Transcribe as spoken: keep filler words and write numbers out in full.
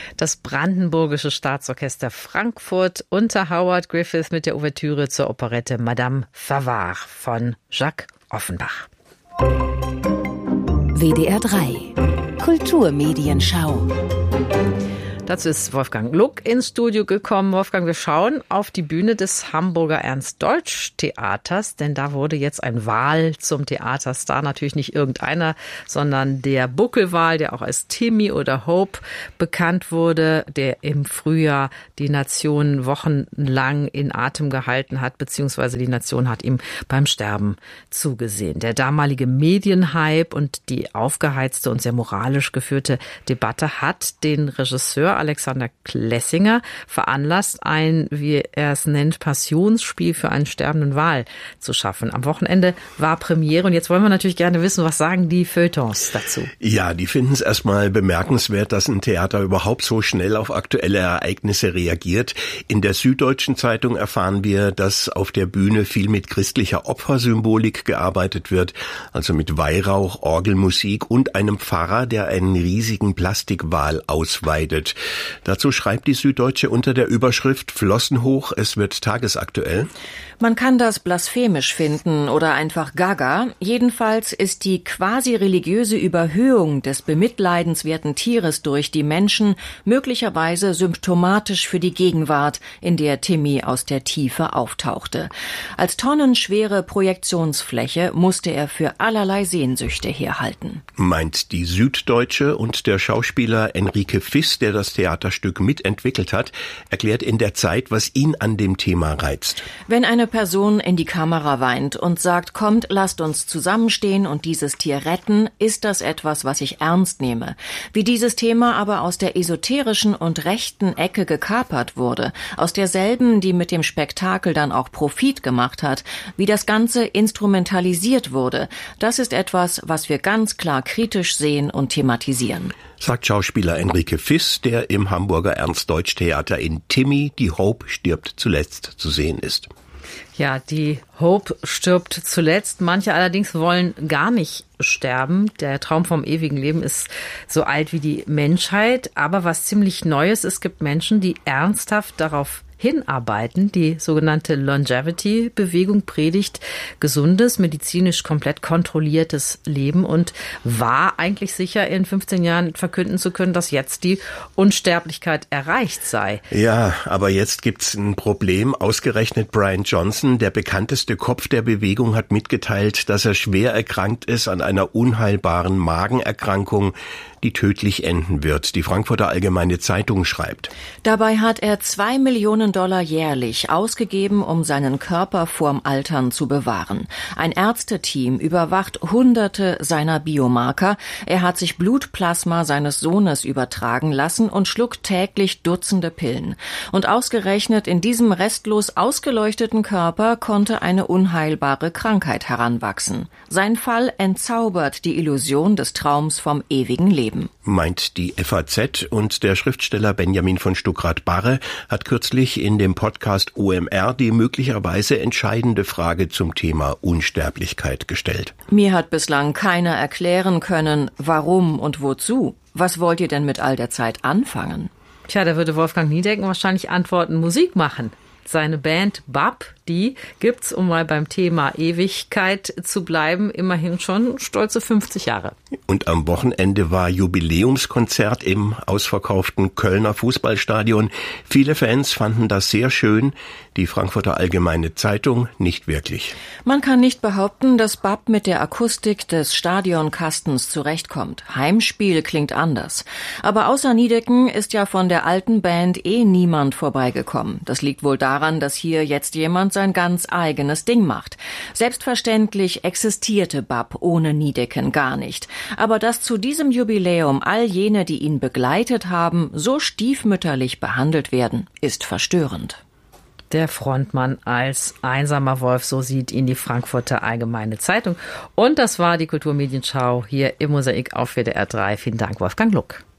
Das Brandenburgische Staatsorchester Frankfurt unter Howard Griffith mit der Ouvertüre zur Operette Madame Favart von Jacques Offenbach. W D R drei Kulturmedienschau. Dazu ist Wolfgang Luck ins Studio gekommen. Wolfgang, wir schauen auf die Bühne des Hamburger Ernst-Deutsch-Theaters, denn da wurde jetzt ein Wal zum Theaterstar. Natürlich nicht irgendeiner, sondern der Buckelwal, der auch als Timmy oder Hope bekannt wurde, der im Frühjahr die Nation wochenlang in Atem gehalten hat, beziehungsweise die Nation hat ihm beim Sterben zugesehen. Der damalige Medienhype und die aufgeheizte und sehr moralisch geführte Debatte hat den Regisseur Alexander Klessinger veranlasst, ein, wie er es nennt, Passionsspiel für einen sterbenden Wal zu schaffen. Am Wochenende war Premiere und jetzt wollen wir natürlich gerne wissen, was sagen die Feuilletons dazu? Ja, die finden es erstmal bemerkenswert, dass ein Theater überhaupt so schnell auf aktuelle Ereignisse reagiert. In der Süddeutschen Zeitung erfahren wir, dass auf der Bühne viel mit christlicher Opfersymbolik gearbeitet wird, also mit Weihrauch, Orgelmusik und einem Pfarrer, der einen riesigen Plastikwal ausweidet. Dazu schreibt die Süddeutsche unter der Überschrift Flossen hoch, es wird tagesaktuell. Man kann das blasphemisch finden oder einfach gaga. Jedenfalls ist die quasi religiöse Überhöhung des bemitleidenswerten Tieres durch die Menschen möglicherweise symptomatisch für die Gegenwart, in der Timmy aus der Tiefe auftauchte. Als tonnenschwere Projektionsfläche musste er für allerlei Sehnsüchte herhalten. Meint die Süddeutsche, und der Schauspieler Enrique Fiss, der das Theaterstück mitentwickelt hat, erklärt in der Zeit, was ihn an dem Thema reizt. Wenn eine Person in die Kamera weint und sagt, kommt, lasst uns zusammenstehen und dieses Tier retten, ist das etwas, was ich ernst nehme. Wie dieses Thema aber aus der esoterischen und rechten Ecke gekapert wurde, aus derselben, die mit dem Spektakel dann auch Profit gemacht hat, wie das Ganze instrumentalisiert wurde, das ist etwas, was wir ganz klar kritisch sehen und thematisieren. Sagt Schauspieler Enrique Fiss, der im Hamburger Ernst-Deutsch-Theater in Timmy, die Hope stirbt zuletzt zu sehen ist. Ja, die Hope stirbt zuletzt. Manche allerdings wollen gar nicht sterben. Der Traum vom ewigen Leben ist so alt wie die Menschheit. Aber was ziemlich Neues, es gibt Menschen, die ernsthaft darauf hinarbeiten. Die sogenannte Longevity-Bewegung predigt gesundes, medizinisch komplett kontrolliertes Leben und war eigentlich sicher, in fünfzehn Jahren verkünden zu können, dass jetzt die Unsterblichkeit erreicht sei. Ja, aber jetzt gibt's ein Problem. Ausgerechnet Brian Johnson, der bekannteste Kopf der Bewegung, hat mitgeteilt, dass er schwer erkrankt ist an einer unheilbaren Magenerkrankung, die tödlich enden wird. Die Frankfurter Allgemeine Zeitung schreibt. Dabei hat er zwei Millionen Dollar jährlich ausgegeben, um seinen Körper vorm Altern zu bewahren. Ein Ärzteteam überwacht Hunderte seiner Biomarker. Er hat sich Blutplasma seines Sohnes übertragen lassen und schluckt täglich Dutzende Pillen. Und ausgerechnet in diesem restlos ausgeleuchteten Körper konnte eine unheilbare Krankheit heranwachsen. Sein Fall entzaubert die Illusion des Traums vom ewigen Leben. Meint die F A Z, und der Schriftsteller Benjamin von Stuckrad-Barre hat kürzlich in dem Podcast O M R die möglicherweise entscheidende Frage zum Thema Unsterblichkeit gestellt. Mir hat bislang keiner erklären können, warum und wozu. Was wollt ihr denn mit all der Zeit anfangen? Tja, da würde Wolfgang Niedecken wahrscheinlich antworten, Musik machen. Seine Band B A P, die gibt's, um mal beim Thema Ewigkeit zu bleiben, immerhin schon stolze fünfzig Jahre. Und am Wochenende war Jubiläumskonzert im ausverkauften Kölner Fußballstadion. Viele Fans fanden das sehr schön, die Frankfurter Allgemeine Zeitung nicht wirklich. Man kann nicht behaupten, dass B A P mit der Akustik des Stadionkastens zurechtkommt. Heimspiel klingt anders. Aber außer Niedecken ist ja von der alten Band eh niemand vorbeigekommen. Das liegt wohl daran, dass hier jetzt jemand sein ganz eigenes Ding macht. Selbstverständlich existierte B A P ohne Niedecken gar nicht. Aber dass zu diesem Jubiläum all jene, die ihn begleitet haben, so stiefmütterlich behandelt werden, ist verstörend. Der Frontmann als einsamer Wolf, so sieht ihn die Frankfurter Allgemeine Zeitung. Und das war die Kulturmedienschau hier im Mosaik auf W D R drei. Vielen Dank, Wolfgang Luck.